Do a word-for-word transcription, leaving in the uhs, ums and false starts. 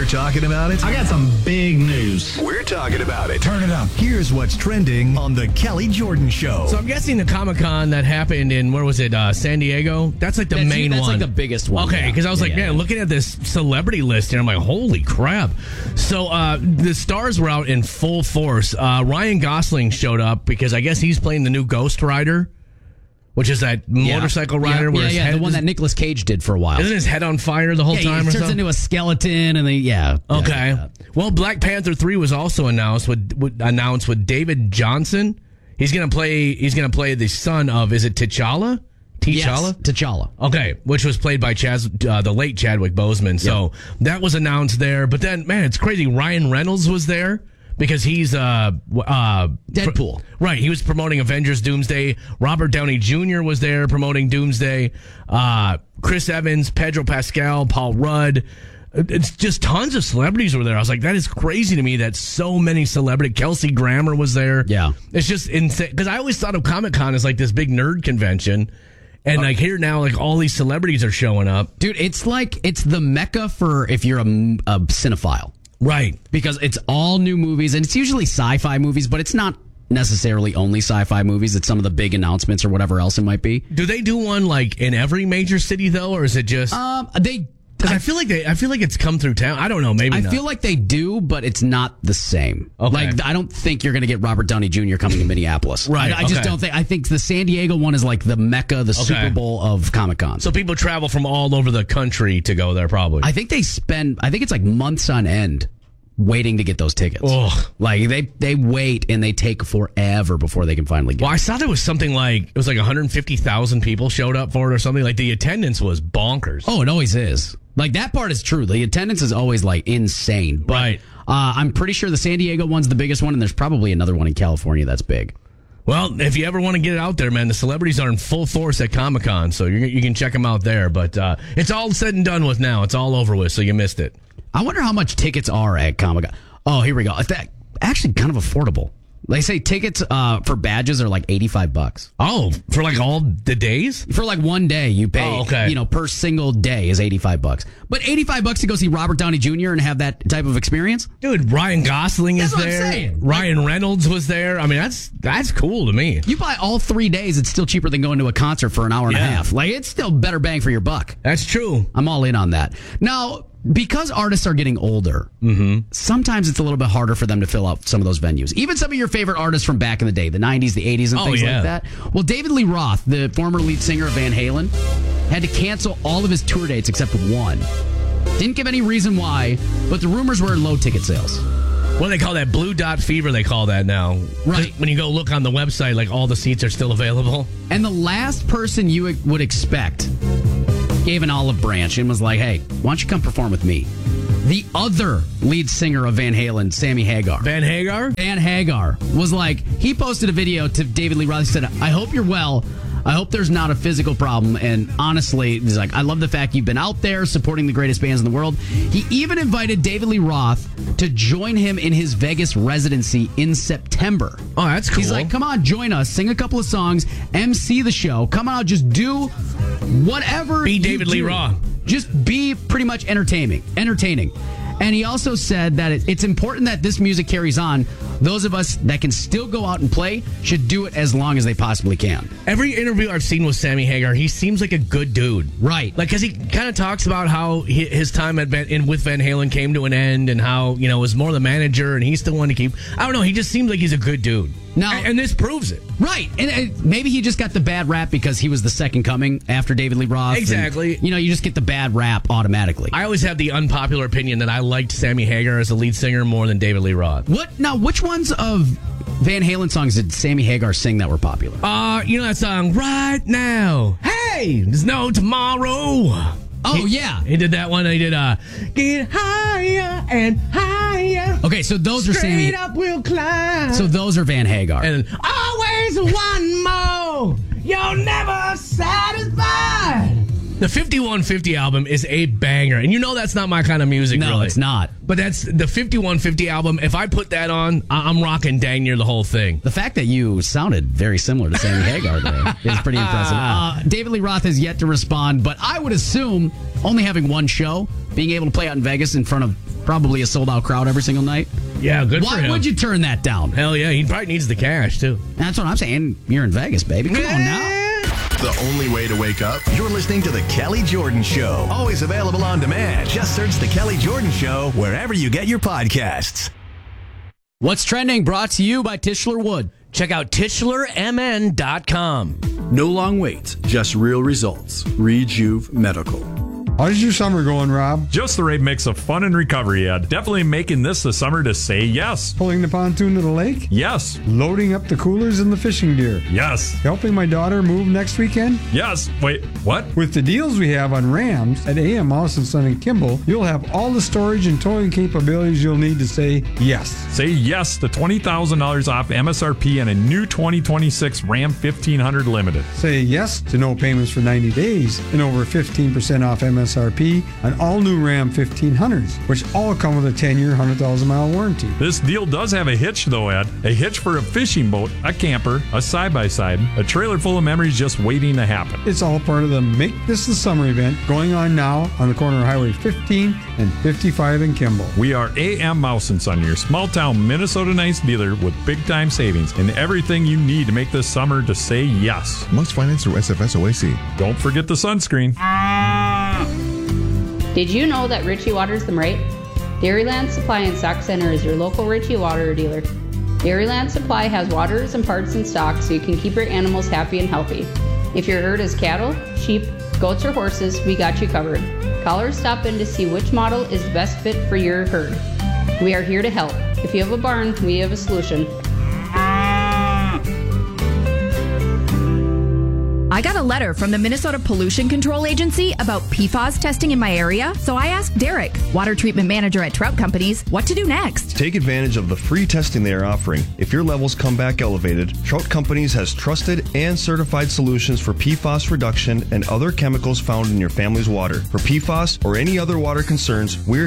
talking about it? I got some big news. We're talking about it. Turn it up. Here's what's trending on the Kelly Jordan Show. So I'm guessing the Comic-Con that happened in, where was it, uh, San Diego? That's like the That's- main that's one. like the biggest one, Okay, yeah. because I was Yeah, like, yeah, man, yeah. looking at this celebrity list here, I'm like, holy crap. So uh, the stars were out in full force. Uh, Ryan Gosling showed up because I guess he's playing the new Ghost Rider, which is that motorcycle rider. Yeah, where yeah, his yeah head the one is, that Nicolas Cage did for a while. Isn't his head on fire the whole yeah, time he or turns something? into a skeleton, and then, yeah. Okay. Yeah. Well, Black Panther three was also announced with, with announced with David Johnson. He's gonna play. He's gonna play the son of. Is it T'Challa? T'Challa. Yes, T'Challa. Okay, which was played by Chaz, uh, the late Chadwick Boseman. So that was announced there. But then, man, it's crazy. Ryan Reynolds was there because he's uh, uh, Deadpool. pr- right, he was promoting Avengers Doomsday. Robert Downey Junior was there promoting Doomsday. Uh, Chris Evans, Pedro Pascal, Paul Rudd. It's just tons of celebrities were there. I was like, that is crazy to me that so many celebrity. Kelsey Grammer was there. Yeah. It's just insane. Because I always thought of Comic-Con as like this big nerd convention. And like here now, like all these celebrities are showing up. Dude, it's like, it's the mecca for if you're a, a cinephile. Right. Because it's all new movies, and it's usually sci-fi movies, but it's not necessarily only sci-fi movies. It's some of the big announcements or whatever else it might be. Do they do one like in every major city though, or is it just? Um, they. Because I feel like they, I feel like it's come through town. I don't know. Maybe I not. feel like they do, but it's not the same. Okay. Like, I don't think you're going to get Robert Downey Junior coming to Minneapolis. Right, I, I just okay. don't think. I think the San Diego one is like the mecca, the Super Bowl of Comic-Con. So people travel from all over the country to go there, probably. I think they spend. I think it's like months on end waiting to get those tickets. Ugh. Like they they wait and they take forever before they can finally get. Well, I saw there was something like it was like one hundred fifty thousand people showed up for it or something. Like the attendance was bonkers. Oh, it always is. Like that part is true. The attendance is always like insane. But, Right. Uh, I'm pretty sure the San Diego one's the biggest one, and there's probably another one in California that's big. Well, if you ever want to get it out there, man, the celebrities are in full force at Comic-Con, so you you can check them out there. But uh, it's all said and done with now. It's all over with, so you missed it. I wonder how much tickets are at Comic-Con. Oh, here we go. That actually kind of affordable. They say tickets uh, for badges are like eighty-five bucks. Oh, for like all the days? For like one day, you pay, Oh, okay. you know, per single day is eighty-five bucks. But eighty-five bucks to go see Robert Downey Junior and have that type of experience? Dude, Ryan Gosling That's is what I'm there. saying. Ryan Reynolds was there. I mean, that's that's cool to me. You buy all three days, it's still cheaper than going to a concert for an hour and Yeah. a half. Like, it's still better bang for your buck. That's true. I'm all in on that. Now, because artists are getting older, Mm-hmm. sometimes it's a little bit harder for them to fill out some of those venues. Even some of your favorite artists from back in the day, the nineties, the eighties, and Oh, things yeah. like that. Well, David Lee Roth, the former lead singer of Van Halen, had to cancel all of his tour dates except one. Didn't give any reason why, but the rumors were low ticket sales. What do they call that? Blue dot fever, they call that now. Right. When you go look on the website, like all the seats are still available. And the last person you would expect gave an olive branch and was like, hey, why don't you come perform with me? The other lead singer of Van Halen, Sammy Hagar. Van Hagar? Van Hagar was like, he posted a video to David Lee Roth. He said, I hope you're well. I hope there's not a physical problem. And honestly, he's like, I love the fact you've been out there supporting the greatest bands in the world. He even invited David Lee Roth to join him in his Vegas residency in September. Oh, that's cool. He's like, come on, join us, sing a couple of songs, M C the show. Come on, just do whatever. Be you David Lee do. Roth. Just be pretty much entertaining. Entertaining. And he also said that it- it's important that this music carries on. Those of us that can still go out and play should do it as long as they possibly can. Every interview I've seen with Sammy Hagar, he seems like a good dude. Right. Like, because he kind of talks about how he, his time at Van, in, with Van Halen came to an end and how, you know, was more the manager and he still wanted to keep. I don't know. He just seems like he's a good dude. Now- and, and this proves it. Right. And uh, maybe he just got the bad rap because he was the second coming after David Lee Roth. and, Exactly. you know, you just get the bad rap automatically. I always have the unpopular opinion that I liked Sammy Hagar as a lead singer more than David Lee Roth. What now? Which ones of Van Halen songs did Sammy Hagar sing that were popular? Uh, you know that song, Right Now? Hey, there's no tomorrow. Oh He- yeah. He did that one. He did, uh, Get higher and higher. Okay, so those are Sammy. Straight up we'll climb. So those are Van Hagar. And always one more. You're never satisfied. The fifty-one fifty album is a banger. And you know that's not my kind of music, no, really. it's not. But that's the fifty-one fifty album. If I put that on, I- I'm rocking dang near the whole thing. The fact that you sounded very similar to Sammy Hagar there is pretty impressive. Uh, David Lee Roth has yet to respond, but I would assume only having one show, being able to play out in Vegas in front of Probably a sold-out crowd every single night. Yeah, good for Why him. would you turn that down? Hell yeah, he probably needs the cash, too. That's what I'm saying. You're in Vegas, baby. Come on now. The only way to wake up, you're listening to The Kelly Jordan Show. Always available on demand. Just search The Kelly Jordan Show wherever you get your podcasts. What's trending? Brought to you by Tischler Wood. Check out Tischler M N dot com. No long waits, just real results. Rejuve Medical. How's your summer going, Rob? Just the right mix of fun and recovery, Ed. Definitely making this the summer to say yes. Pulling the pontoon to the lake? Yes. Loading up the coolers and the fishing gear? Yes. Helping my daughter move next weekend? Yes. Wait, what? With the deals we have on Rams at A M Mouse and Son and Kimball, you'll have all the storage and towing capabilities you'll need to say yes. Say yes to twenty thousand dollars off M S R P and a new twenty twenty-six Ram fifteen hundred Limited. Say yes to no payments for ninety days and over fifteen percent off M S R P on all new Ram fifteen hundreds, which all come with a ten-year, one hundred thousand mile warranty. This deal does have a hitch, though, Ed. A hitch for a fishing boat, a camper, a side-by-side, a trailer full of memories just waiting to happen. It's all part of the Make This the Summer event going on now on the corner of Highway fifteen and fifty-five in Kimball. We are A M Mouse and Son, your small-town Minnesota Nice dealer with big-time savings and everything you need to make this summer to say yes. Must finance through S F S O A C. Don't forget the sunscreen. Did you know that Ritchie waters them right? Dairyland Supply and Stock Center is your local Ritchie water dealer. Dairyland Supply has waters and parts in stock so you can keep your animals happy and healthy. If your herd is cattle, sheep, goats, or horses, we got you covered. Call or stop in to see which model is best fit for your herd. We are here to help. If you have a barn, we have a solution. I got a letter from the Minnesota Pollution Control Agency about P FAS testing in my area, so I asked Derek, water treatment manager at Trout Companies, what to do next. Take advantage of the free testing they are offering. If your levels come back elevated, Trout Companies has trusted and certified solutions for P FAS reduction and other chemicals found in your family's water. For P FAS or any other water concerns, we're